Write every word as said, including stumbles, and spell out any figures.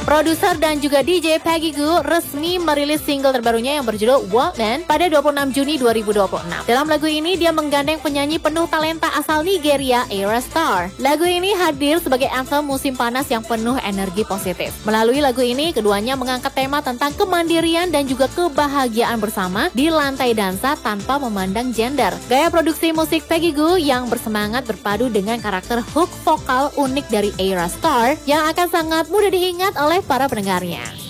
Produser dan juga D J Peggy Gou resmi merilis single terbarunya yang berjudul Walkman pada dua puluh enam Juni dua ribu dua puluh enam. Dalam lagu ini dia menggandeng penyanyi penuh talenta asal Nigeria, Ayra Starr. Lagu ini hadir sebagai anthem musim panas yang penuh energi positif. Melalui lagu ini, keduanya mengangkat tema tentang kemandirian dan juga kebahagiaan bersama di lantai dansa tanpa memandang gender. Gaya produksi musik Peggy Gou yang bersemangat berpadu dengan karakter hook vokal unik dari Ayra Starr yang akan sangat mudah diingat oleh para pendengarnya.